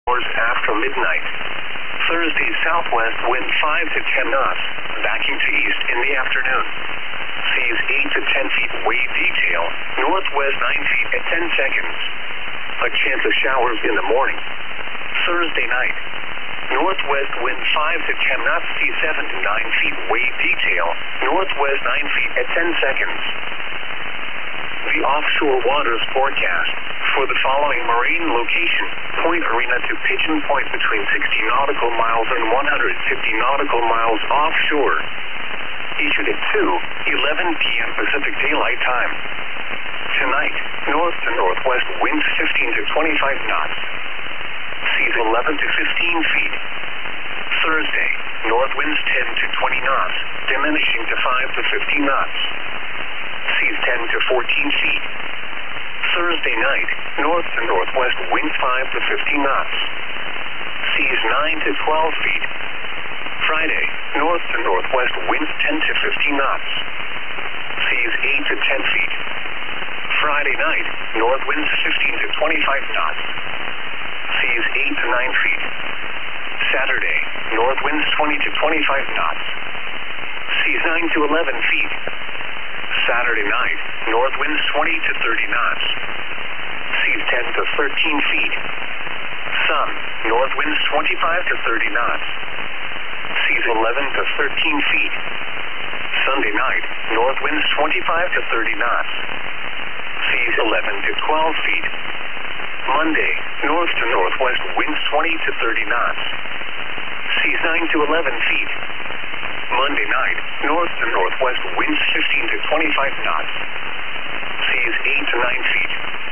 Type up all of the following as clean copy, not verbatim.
hours after midnight. Thursday, southwest wind 5 to 10 knots, backing to east in the afternoon. Seas 8 to 10 feet wave detail, northwest 9 feet at 10 seconds. A chance of showers in the morning. Thursday night, northwest wind 5 to 10 knots, sea 7 to 9 feet wave detail, northwest 9 feet at 10 seconds. The offshore waters forecast for the following marine location: Point Arena to Pigeon Point between 60 nautical miles and 150 nautical miles offshore. Issued at 2:11 p.m. Pacific Daylight Time. Tonight, north to northwest winds 15 to 25 knots. Seas 11 to 15 feet. Thursday, north winds 10 to 20 knots, diminishing to 5 to 15 knots. Seas 10 to 14 feet. Thursday night, north to northwest winds 5 to 15 knots. Seas 9 to 12 feet. Friday, north to northwest winds 10 to 15 knots. Seas 8 to 10 feet. Friday night, north winds 15 to 25 knots. Seas 8 to 9 feet. Saturday, north winds 20 to 25 knots. Seas 9 to 11 feet. Saturday night, north winds 20 to 30 knots. Seas 10 to 13 feet. Sun, north winds 25 to 30 knots. Seas 11 to 13 feet. Sunday night, north winds 25 to 30 knots. Seas 11 to 12 feet. Monday, north to northwest winds 20 to 30 knots. Seas 9 to 11 feet. Monday night, north to northwest winds 15 to 25 knots. Seas 8 to 9 feet.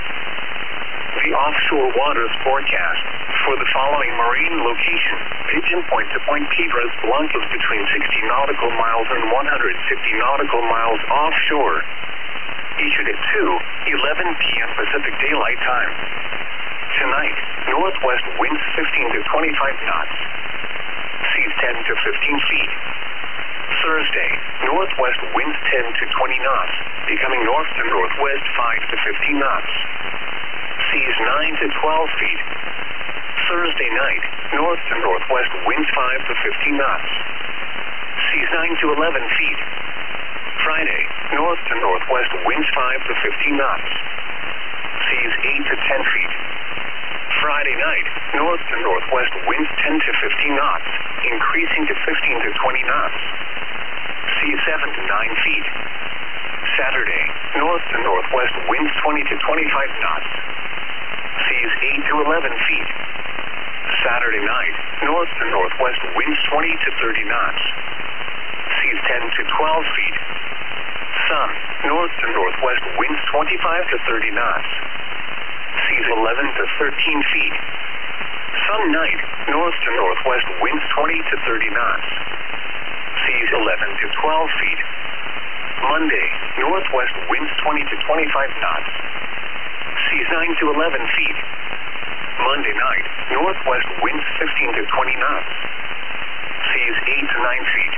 The offshore waters forecast for the following marine location: Pigeon Point to Point Piedras Blancas between 60 nautical miles and 150 nautical miles offshore. Issued at 2:11 p.m. Pacific Daylight Time. Tonight, northwest winds 15 to 25 knots. Seas 10 to 15 feet. Thursday, northwest winds 10 to 20 knots, becoming north to northwest 5 to 15 knots. Seas 9 to 12 feet. Thursday night, north to northwest winds 5 to 15 knots. Seas 9 to 11 feet. Friday, north to northwest winds 5 to 15 knots. Seas 8 to 10 feet. Friday night, north to northwest winds 10 to 15 knots, increasing to 15 to 20 knots. Seas 7 to 9 feet. Saturday, north to northwest winds 20 to 25 knots. Seas 8 to 11 feet. Saturday night, north to northwest winds 20 to 30 knots. Seas 10 to 12 feet. Sun, north to northwest winds 25 to 30 knots. Seas 11 to 13 feet. Sun night, north to northwest winds 20 to 30 knots. Seas 11 to 12 feet. Monday, northwest winds 20 to 25 knots. Seas 9 to 11 feet. Monday night, northwest winds 15 to 20 knots. Seas 8 to 9 feet.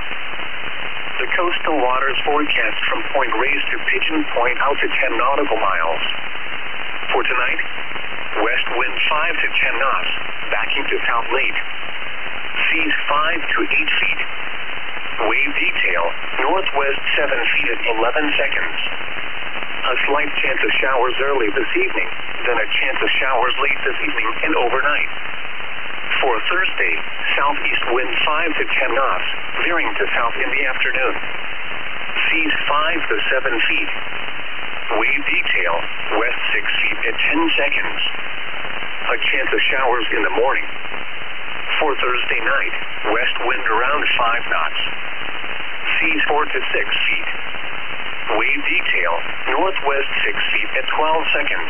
The coastal waters forecast from Point Reyes to Pigeon Point out to 10 nautical miles. For tonight, west wind 5 to 10 knots, backing to south late. Seas 5 to 8 feet. Wave detail, northwest 7 feet at 11 seconds. A slight chance of showers early this evening, then a chance of showers late this evening and overnight. For Thursday, southeast wind 5 to 10 knots, veering to south in the afternoon. Seas 5 to 7 feet. Wave detail, west 6 feet at 10 seconds. A chance of showers in the morning. For Thursday night, west wind around 5 knots. Seas 4 to 6 feet. Wave detail, northwest 6 feet at 12 seconds.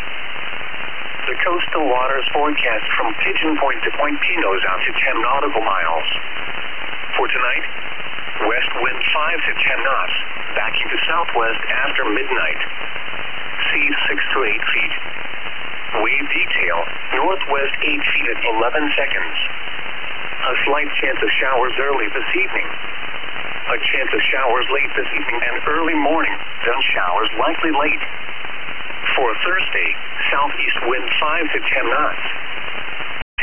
The coastal waters forecast from Pigeon Point to Point Pinos out to 10 nautical miles. For tonight, west wind 5 to 10 knots, backing to southwest after midnight. Seas 6 to 8 feet. Wave detail, northwest 8 feet at 11 seconds. A slight chance of showers early this evening. A chance of showers late this evening and early morning, then showers likely late. For Thursday, southeast wind 5 to 10 knots.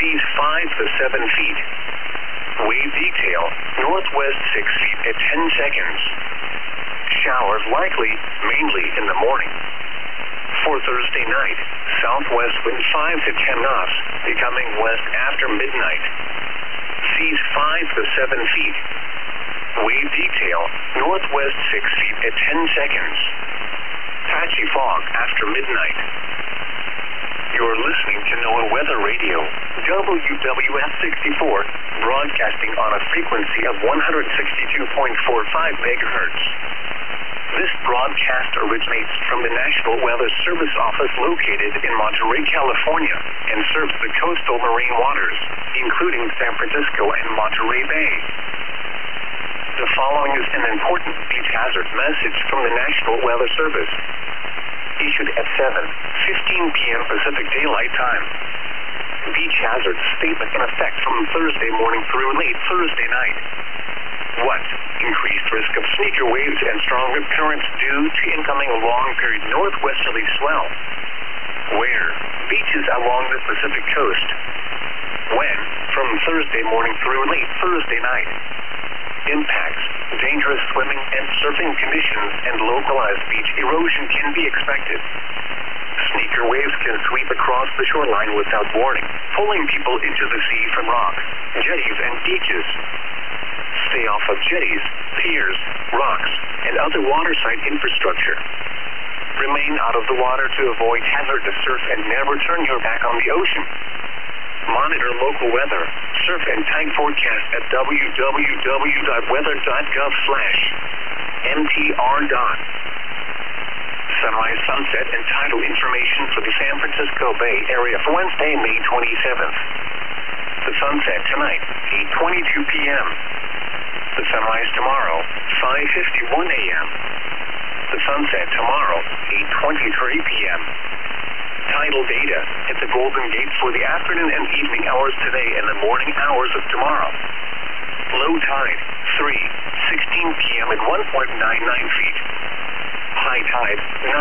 5 to 7 feet. Wave detail, northwest 6 feet at 10 seconds. Showers likely, mainly in the morning. For Thursday night, southwest wind 5 to 10 knots, becoming west after midnight. Seas 5 to 7 feet. Wave detail, northwest 6 feet at 10 seconds. Patchy fog after midnight. You're listening to NOAA Weather Radio, WWF 64, broadcasting on a frequency of 162.45 megahertz. This broadcast originates from the National Weather Service office located in Monterey, California, and serves the coastal marine waters, including San Francisco and Monterey Bay. The following is an important beach hazard message from the National Weather Service, issued at 7:15 p.m. Pacific Daylight Time. Beach hazard statement in effect from Thursday morning through late Thursday night. 1. Increased risk of sneaker waves and stronger currents due to incoming long-period northwesterly swell. Where? Beaches along the Pacific coast. When? From Thursday morning through late Thursday night. Impacts. Dangerous swimming and surfing conditions and localized beach erosion can be expected. Sneaker waves can sweep across the shoreline without warning, pulling people into the sea from rocks, jetties, and beaches. Stay off of jetties, piers, rocks, and other waterside infrastructure. Remain out of the water to avoid hazardous surf and never turn your back on the ocean. Monitor local weather, surf and tide forecast at www.weather.gov/mtr. Sunrise, sunset, and tidal information for the San Francisco Bay Area for Wednesday, May 27th. The sunset tonight, 8:22 p.m. The sunrise tomorrow, 5:51 a.m. The sunset tomorrow, 8:23 p.m. Tidal data at the Golden Gate for the afternoon and evening hours today and the morning hours of tomorrow. Low tide, 3:16 p.m. at 1.99 feet. High tide,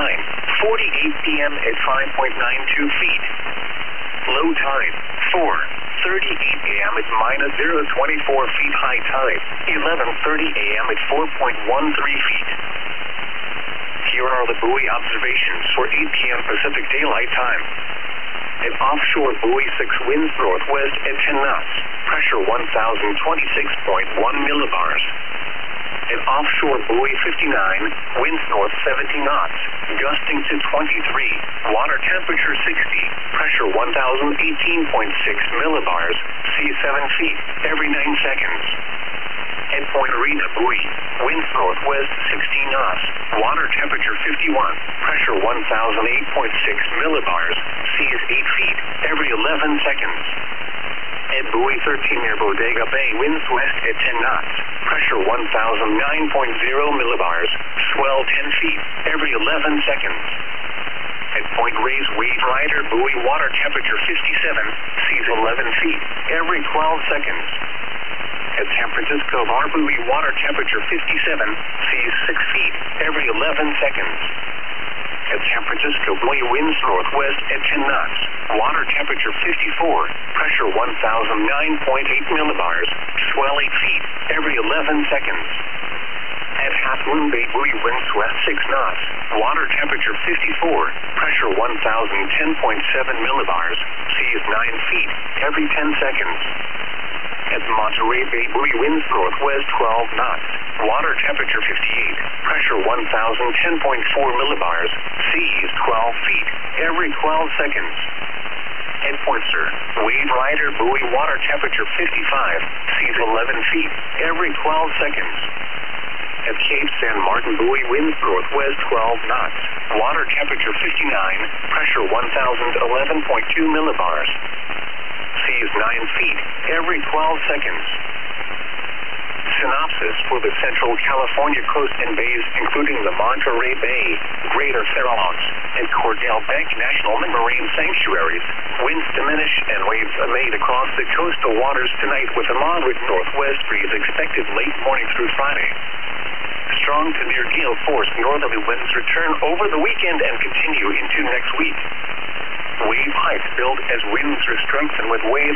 9:48 p.m. at 5.92 feet. Low tide, 4:38 a.m. at -0.24 feet. High tide, 11:30 a.m. at 4.13 feet. Here are the buoy observations for 8 p.m. Pacific Daylight Time. An offshore buoy 6 winds northwest at 10 knots, pressure 1,026.1 millibars. An offshore buoy 59, winds north 70 knots, gusting to 23, water temperature 60, pressure 1,018.6 millibars, sea 7 feet, every 9 seconds. At Point Arena buoy, winds northwest 16 knots, water temperature 51, pressure 1,008.6 millibars, seas 8 feet, every 11 seconds. At buoy 13 near Bodega Bay, winds west at 10 knots, pressure 1,009.0 millibars, swell 10 feet, every 11 seconds. At Point Reyes Wave Rider buoy, water temperature 57, seas 11 feet, every 12 seconds. At San Francisco Bar buoy, water temperature 57, seas 6 feet, every 11 seconds. At San Francisco buoy, winds northwest at 10 knots, water temperature 54, pressure 1,009.8 millibars, swell 8 feet, every 11 seconds. At Half Moon Bay buoy, winds west 6 knots, water temperature 54, pressure 1,010.7 millibars, seas 9 feet, every 10 seconds. At Monterey Bay buoy, winds northwest 12 knots, water temperature 58, pressure 1,010.4 millibars, seas 12 feet, every 12 seconds. At Pointster, Wave Rider buoy, water temperature 55, seas 11 feet, every 12 seconds. At Cape San Martin buoy, winds northwest 12 knots, water temperature 59, pressure 1,011.2 millibars. Seas 9 feet, every 12 seconds. Synopsis for the Central California coast and bays, including the Monterey Bay, Greater Fair Oaks, and Cordell Bank National Marine Sanctuaries. Winds diminish and waves made across the coastal waters tonight with a moderate northwest breeze expected late morning through Friday. Strong to near gale force northerly winds return over the weekend and continue into next week. Wave heights build as winds are strengthened with waves